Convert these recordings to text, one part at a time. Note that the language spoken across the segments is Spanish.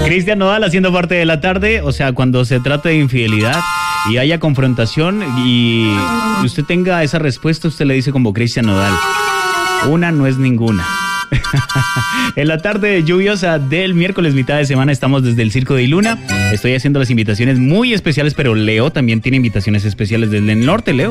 Cristian Nodal haciendo parte de la tarde, o sea, cuando se trata de infidelidad y haya confrontación y usted tenga esa respuesta, usted le dice como Cristian Nodal, una no es ninguna. En la tarde lluviosa del miércoles, mitad de semana, estamos desde el Circo de Iluna. Estoy haciendo las invitaciones muy especiales, pero Leo también tiene invitaciones especiales desde el norte, Leo.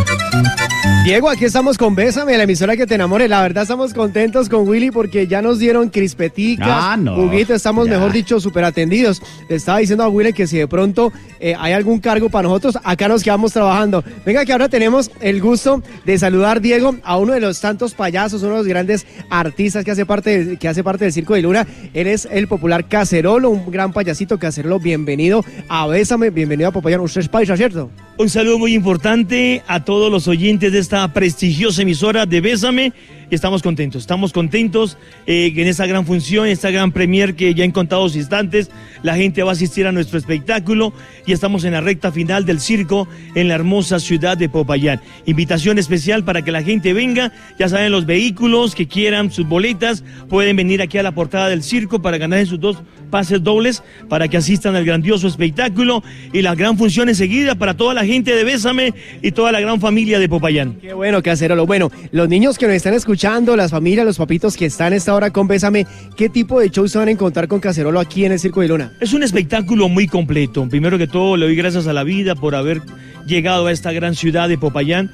Diego, aquí estamos con Bésame, la emisora que te enamore. La verdad estamos contentos con Willy porque ya nos dieron crispeticas, juguito, estamos ya, mejor dicho, súper atendidos. Le estaba diciendo a Willy que si de pronto hay algún cargo para nosotros, acá nos quedamos trabajando. Venga, que ahora tenemos el gusto de saludar, Diego, a uno de los tantos payasos, uno de los grandes artistas que hace parte del Circo de Iluna. Él es el popular Cacerolo, un gran payasito. Cacerolo, bienvenido a Bésame, bienvenido a Popayán. Usted es paisa, ¿cierto? Un saludo muy importante a todos los oyentes de esta prestigiosa emisora de Bésame. Estamos contentos en esta gran función, esta gran premier que ya en contados instantes la gente va a asistir a nuestro espectáculo y estamos en la recta final del circo en la hermosa ciudad de Popayán. Invitación especial para que la gente venga, ya saben, los vehículos que quieran sus boletas pueden venir aquí a la portada del circo para ganar sus 2 pases dobles para que asistan al grandioso espectáculo y la gran función enseguida para toda la gente de Bésame y toda la gran familia de Popayán. Qué bueno, Cacerolo. Bueno, los niños que nos están escuchando, las familias, los papitos que están a esta hora con Bésame, ¿qué tipo de shows se van a encontrar con Cacerolo aquí en el Circo de Iluna? Es un espectáculo muy completo. Primero que todo, le doy gracias a la vida por haber llegado a esta gran ciudad de Popayán.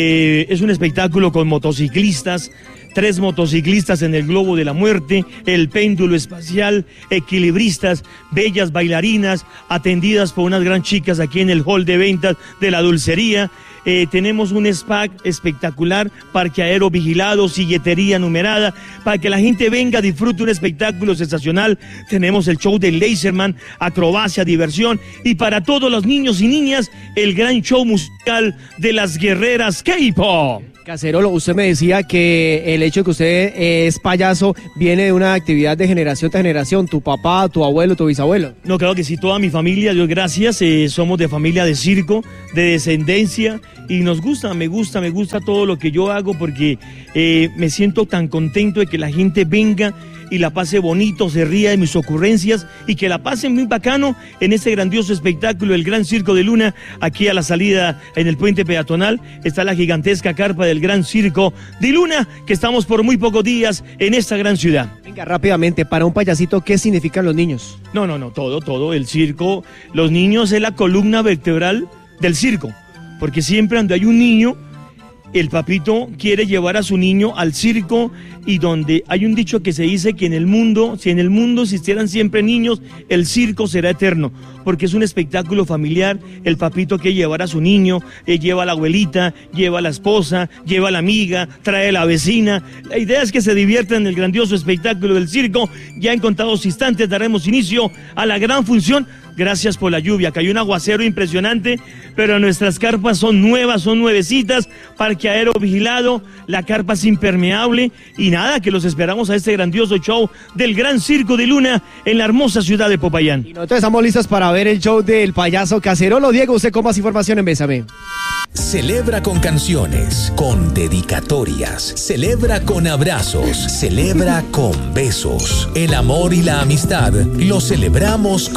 Es un espectáculo con motociclistas, 3 motociclistas en el globo de la muerte, el péndulo espacial, equilibristas, bellas bailarinas, atendidas por unas gran chicas aquí en el hall de ventas de la dulcería. Tenemos un spa espectacular, parque aéreo vigilado, silletería numerada, para que la gente venga, disfrute un espectáculo sensacional. Tenemos el show de Laserman, acrobacia, diversión, y para todos los niños y niñas, el gran show musical de las guerreras K-pop. Cacerolo, usted me decía que el hecho de que usted es payaso viene de una actividad de generación tras generación, tu papá, tu abuelo, tu bisabuelo. No, claro que sí, toda mi familia, Dios gracias, somos de familia de circo, de descendencia, y me gusta todo lo que yo hago porque me siento tan contento de que la gente venga y la pase bonito, se ría de mis ocurrencias y que la pasen muy bacano en este grandioso espectáculo, el Gran Circo de Iluna. Aquí a la salida en el puente peatonal está la gigantesca carpa del Gran Circo de Iluna, que estamos por muy pocos días en esta gran ciudad. Venga, rápidamente, para un payasito, ¿qué significan los niños? No, todo, el circo, los niños es la columna vertebral del circo, porque siempre donde hay un niño, el papito quiere llevar a su niño al circo, y donde hay un dicho que se dice que si en el mundo existieran siempre niños, el circo será eterno, porque es un espectáculo familiar. El papito quiere llevar a su niño, lleva a la abuelita, lleva a la esposa, lleva a la amiga, trae a la vecina. La idea es que se diviertan en el grandioso espectáculo del circo. Ya en contados instantes daremos inicio a la gran función. Gracias por la lluvia, cayó un aguacero impresionante, pero nuestras carpas son nuevas, son nuevecitas, parque aéreo vigilado, la carpa es impermeable, y nada, que los esperamos a este grandioso show del Gran Circo de Iluna en la hermosa ciudad de Popayán. Y nosotros estamos listos para ver el show del payaso Cacerolo. Diego, usted con más información en Bésame. Celebra con canciones, con dedicatorias, celebra con abrazos, celebra con besos. El amor y la amistad lo celebramos con